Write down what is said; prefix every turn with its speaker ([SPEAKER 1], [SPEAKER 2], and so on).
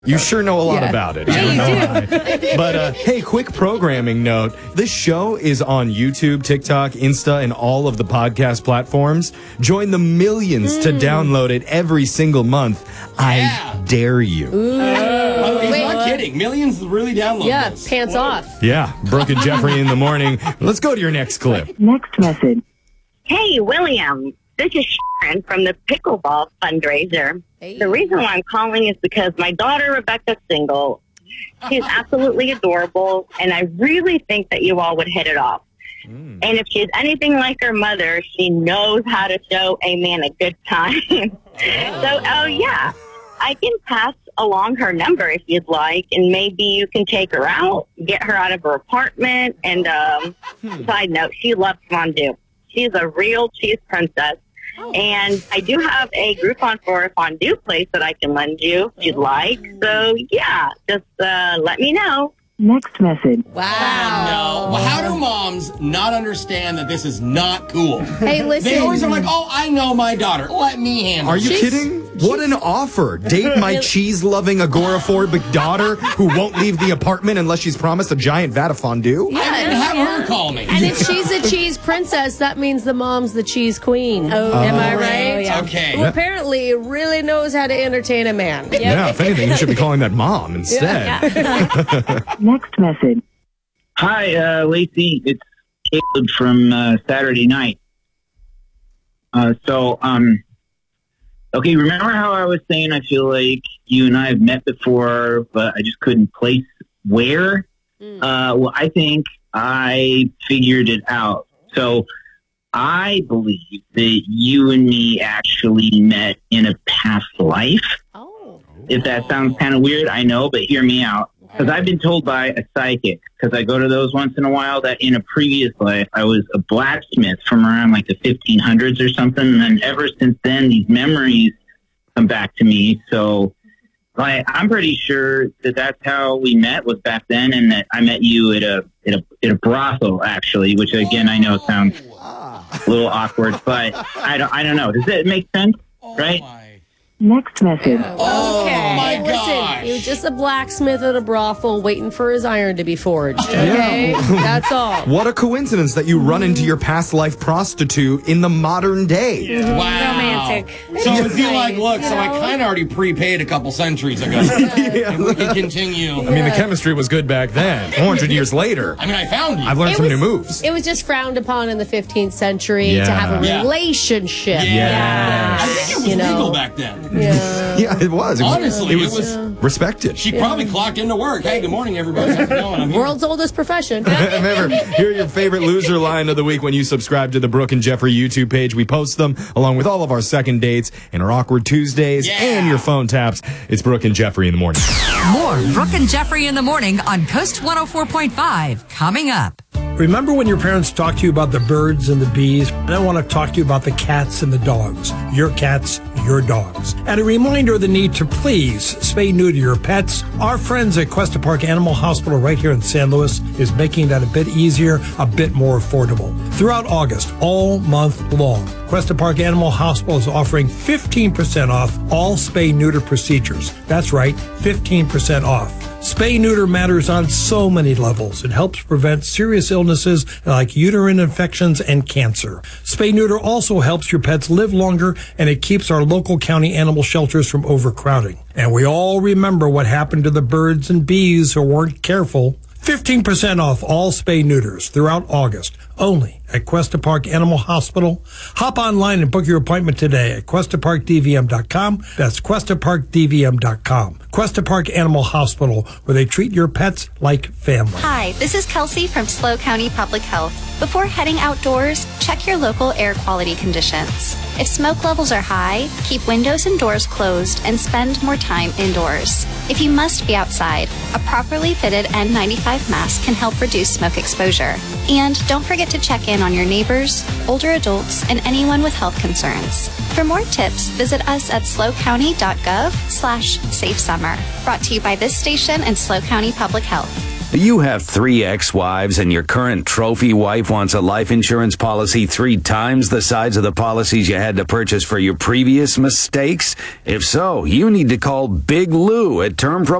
[SPEAKER 1] You sure know a lot about it.
[SPEAKER 2] Yeah, you
[SPEAKER 1] do. But hey, quick programming note. This show is on YouTube, TikTok, Insta, and all of the podcast platforms. Join the millions to download it every single month. I dare you.
[SPEAKER 3] He's not kidding. Millions really download this.
[SPEAKER 2] Pants off.
[SPEAKER 1] Yeah, Brooke and Jeffrey in the morning. Let's go to your next clip.
[SPEAKER 4] Next message.
[SPEAKER 5] Hey, William. This is Sharon from the Pickleball fundraiser.
[SPEAKER 2] Hey.
[SPEAKER 5] The reason why I'm calling is because my daughter, Rebecca's single. She's absolutely adorable, and I really think that you all would hit it off. And if she's anything like her mother, she knows how to show a man a good time. I can pass along her number if you'd like, and maybe you can take her out, get her out of her apartment, and side note, she loves fondue. She's a real cheese princess. And I do have a Groupon for a fondue place that I can lend you if you'd like. So, yeah, just let me know.
[SPEAKER 4] Next message.
[SPEAKER 2] Wow.
[SPEAKER 3] No. Well, how do moms not understand that this is not cool?
[SPEAKER 2] Hey, listen.
[SPEAKER 3] They always are like, oh, I know my daughter. Let me handle it.
[SPEAKER 1] Are you kidding? What an offer. Date my cheese-loving agoraphobic daughter who won't leave the apartment unless she's promised a giant vat of fondue?
[SPEAKER 3] Yeah, and have her call me.
[SPEAKER 2] And if she's a cheese princess, that means the mom's the cheese queen. Am I right?
[SPEAKER 3] Yeah. Okay.
[SPEAKER 2] Who apparently really knows how to entertain a man.
[SPEAKER 1] Yeah, if anything, you should be calling that mom instead.
[SPEAKER 4] Next message.
[SPEAKER 6] Hi, Lacey. It's Caleb from Saturday night. Okay, remember how I was saying I feel like you and I have met before, but I just couldn't place where? Well, I think I figured it out. So I believe that you and me actually met in a past life.
[SPEAKER 2] Oh.
[SPEAKER 6] If that sounds kind of weird, I know, but hear me out. Because I've been told by a psychic, because I go to those once in a while, that in a previous life, I was a blacksmith from around like the 1500s or something. And then ever since then, these memories come back to me. So I'm pretty sure that that's how we met, was back then, and that I met you at a brothel, actually, which again, I know sounds a little awkward, but I don't know. Does that make sense? Right?
[SPEAKER 4] Next message.
[SPEAKER 3] Oh, my
[SPEAKER 2] Listen,
[SPEAKER 3] gosh.
[SPEAKER 2] he was just a blacksmith at a brothel waiting for his iron to be forged. Okay? That's all.
[SPEAKER 1] What a coincidence that you run into your past life prostitute in the modern day.
[SPEAKER 3] Wow.
[SPEAKER 7] Romantic.
[SPEAKER 3] So it'd be like, look, so I kind of already prepaid a couple centuries ago. If we can continue.
[SPEAKER 1] I mean, the chemistry was good back then. 400 years later,
[SPEAKER 3] I mean, I found you.
[SPEAKER 1] I've learned some new moves.
[SPEAKER 2] It was just frowned upon in the 15th century
[SPEAKER 1] Yeah.
[SPEAKER 2] to have a
[SPEAKER 3] Yeah.
[SPEAKER 2] relationship.
[SPEAKER 1] Yeah.
[SPEAKER 3] I think it was
[SPEAKER 2] You know.
[SPEAKER 3] legal back then.
[SPEAKER 2] Yeah.
[SPEAKER 1] Yeah, it was.
[SPEAKER 3] Honestly,
[SPEAKER 1] it was respected.
[SPEAKER 3] She probably clocked into work. Hey, good morning, everybody. How's it going? I'm here.
[SPEAKER 2] World's oldest profession.
[SPEAKER 1] Remember, hear your favorite loser line of the week when you subscribe to the Brooke and Jeffrey YouTube page. We post them along with all of our second dates and our awkward Tuesdays and your phone taps. It's Brooke and Jeffrey in the morning.
[SPEAKER 8] More Brooke and Jeffrey in the morning on Coast 104.5 coming up.
[SPEAKER 9] Remember when your parents talked to you about the birds and the bees? I want to talk to you about the cats and the dogs. Your cats, your dogs. And a reminder of the need to please spay neuter your pets. Our friends at Cuesta Park Animal Hospital right here in San Luis is making that a bit easier, a bit more affordable. Throughout August, all month long, Cuesta Park Animal Hospital is offering 15% off all spay-neuter procedures. That's right, 15% off. Spay-neuter matters on so many levels. It helps prevent serious illnesses like uterine infections and cancer. Spay-neuter also helps your pets live longer, and it keeps our local county animal shelters from overcrowding. And we all remember what happened to the birds and bees who weren't careful. 15% off all spay-neuters throughout August, only at Cuesta Park Animal Hospital. Hop online and book your appointment today at QuestaParkDVM.com. That's QuestaParkDVM.com. Cuesta Park Animal Hospital, where they treat your pets like family.
[SPEAKER 10] Hi, this is Kelsey from SLO County Public Health. Before heading outdoors, check your local air quality conditions. If smoke levels are high, keep windows and doors closed and spend more time indoors. If you must be outside, a properly fitted N95 mask can help reduce smoke exposure. And don't forget to check in on your neighbors, older adults, and anyone with health concerns. For more tips, visit us at slocounty.gov/safesummer. Brought to you by this station and SLO County Public Health.
[SPEAKER 7] You have 3 ex-wives and your current trophy wife wants a life insurance policy 3 times the size of the policies you had to purchase for your previous mistakes? If so, you need to call Big Lou at Term Pro